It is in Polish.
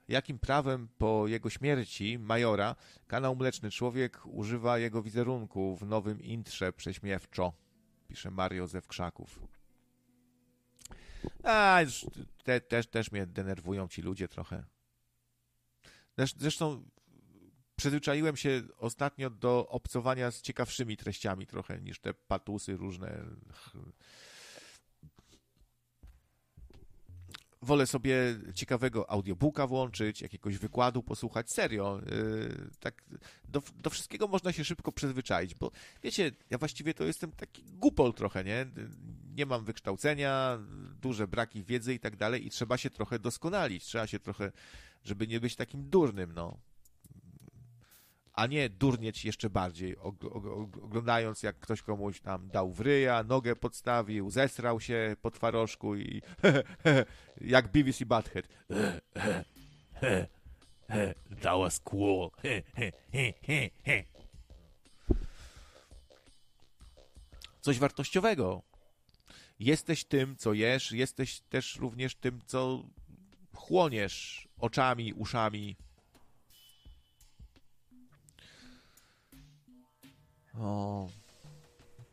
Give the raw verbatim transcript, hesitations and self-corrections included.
jakim prawem po jego śmierci, Majora, kanał Mleczny Człowiek używa jego wizerunku w nowym intrze prześmiewczo, pisze Mario ze Wkrzaków. A, już te, też, też mnie denerwują ci ludzie trochę. Zresztą przyzwyczaiłem się ostatnio do obcowania z ciekawszymi treściami trochę niż te patusy różne. Wolę sobie ciekawego audiobooka włączyć, jakiegoś wykładu posłuchać. Serio. Yy, tak do, do wszystkiego można się szybko przyzwyczaić, bo wiecie, ja właściwie to jestem taki głupol trochę, nie? Nie mam wykształcenia, duże braki wiedzy i tak dalej i trzeba się trochę doskonalić. Trzeba się trochę, żeby nie być takim durnym, no. A nie durnieć jeszcze bardziej, oglądając jak ktoś komuś tam dał w ryja, nogę podstawił, zesrał się po twarożku i jak Beavis i Butthead. That was cool. Coś wartościowego. Jesteś tym, co jesz, jesteś też również tym, co chłoniesz oczami, uszami. O,